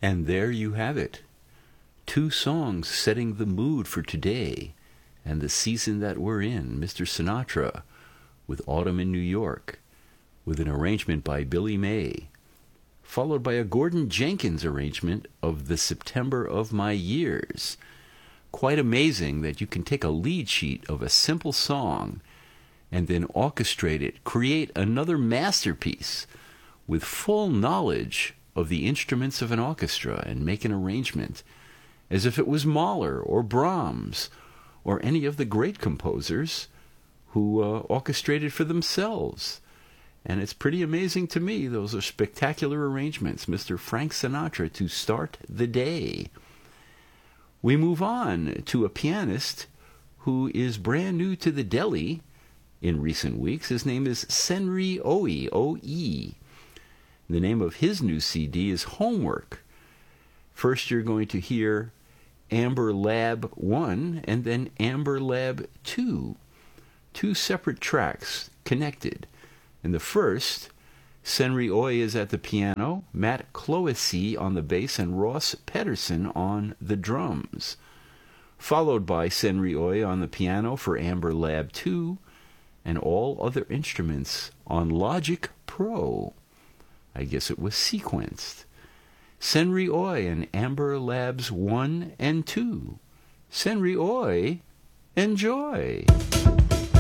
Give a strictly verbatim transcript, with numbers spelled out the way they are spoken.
And there you have it. Two songs setting the mood for today and the season that we're in. Mister Sinatra with Autumn in New York, with an arrangement by Billy May, followed by a Gordon Jenkins arrangement of The September of My Years. Quite amazing that you can take a lead sheet of a simple song and then orchestrate it, create another masterpiece with full knowledge of the instruments of an orchestra and make an arrangement as if it was Mahler or Brahms or any of the great composers who uh, orchestrated for themselves. And it's pretty amazing to me. Those are spectacular arrangements. Mister Frank Sinatra to start the day. We move on to a pianist who is brand new to the deli in recent weeks. His name is Senri Oe, O E. The name of his new C D is Homework. First you're going to hear Amber Lab one and then Amber Lab two. Two separate tracks connected. In the first, Senri Oe is at the piano, Matt Clohessy on the bass, and Ross Pedersen on the drums. Followed by Senri Oe on the piano for Amber Lab two, and all other instruments on Logic Pro. I guess it was sequenced. Senri Oe and Amber Labs one and two. Senri Oe, enjoy!